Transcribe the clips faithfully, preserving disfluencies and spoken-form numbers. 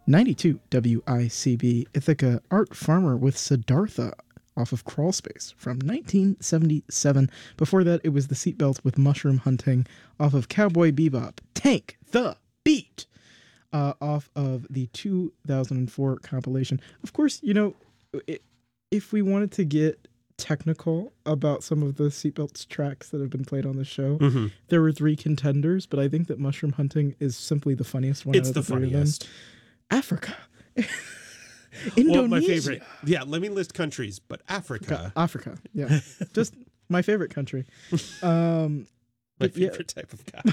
ninety-two W I C B, Ithaca Art Farmer with Siddhartha off of Crawl Space from nineteen seventy-seven. Before that, it was The Seatbelt with Mushroom Hunting off of Cowboy Bebop. Tank the Beat uh, off of the two thousand four compilation. Of course, you know, it, if we wanted to get technical about some of the Seatbelts tracks that have been played on the show, mm-hmm. there were three contenders, but I think that Mushroom Hunting is simply the funniest one. It's out the of the three funniest. Of them. Africa. Indonesia. Well, my favorite. Yeah, let me list countries, but Africa. Africa. Yeah. Just my favorite country. Um, my but yeah. favorite type of guy.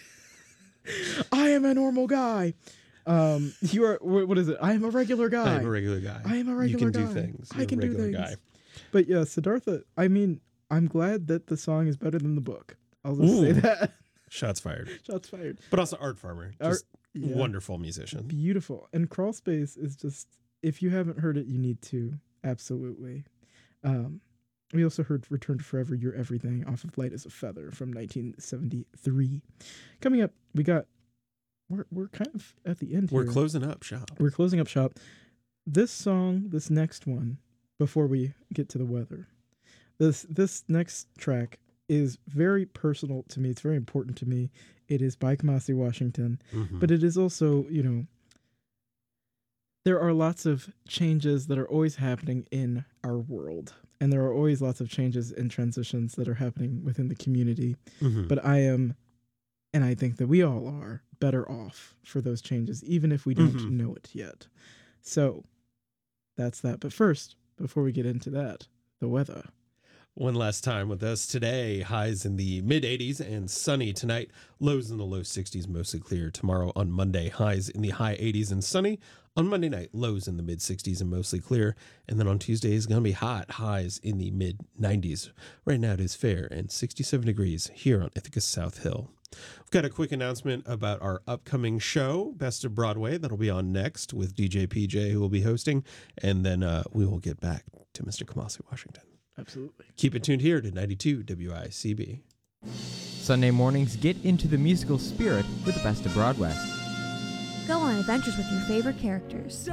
I am a normal guy. Um, you are, wh- what is it? I am a regular guy. I am a regular guy. I am a regular You can guy. do things. I You're can a do regular things. guy. But yeah, Siddhartha, I mean, I'm glad that the song is better than the book. I'll just Ooh. say that. Shots fired. Shots fired. But also Art Farmer. Just Art, yeah. wonderful musician. Beautiful. And Crawl Space is just, if you haven't heard it, you need to. Absolutely. Um, we also heard Return to Forever, You're Everything off of Light as a Feather from nineteen seventy-three. Coming up, we got, we're, we're kind of at the end We're here. closing up shop. We're closing up shop. This song, this next one, before we get to the weather, this this next track is very personal to me. It's very important to me. It is by Kamasi Washington, Mm-hmm. but it is also, you know, there are lots of changes that are always happening in our world, and there are always lots of changes and transitions that are happening within the community. Mm-hmm. But I am, and I think that we all are, better off for those changes, even if we don't Mm-hmm. know it yet. So that's that. But first, before we get into that, the weather. One last time with us today. Highs in the mid eighties and sunny tonight. Lows in the low sixties, mostly clear. Tomorrow on Monday, highs in the high eighties and sunny. On Monday night, lows in the mid sixties and mostly clear. And then on Tuesday is going to be hot. Highs in the mid nineties. Right now it is fair and sixty-seven degrees here on Ithaca South Hill. We've got a quick announcement about our upcoming show, Best of Broadway. That'll be on next with D J P J, who will be hosting. And then uh, we will get back to Mister Kamasi Washington. Absolutely. Keep it tuned here to ninety-two W I C B. Sunday mornings, get into the musical spirit with the Best of Broadway. Go on adventures with your favorite characters.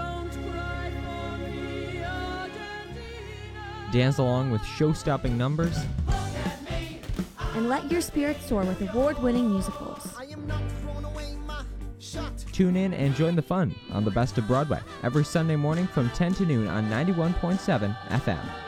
Dance along with show-stopping numbers. And let your spirit soar with award-winning musicals. Tune in and join the fun on the Best of Broadway every Sunday morning from ten to noon on ninety-one point seven F M.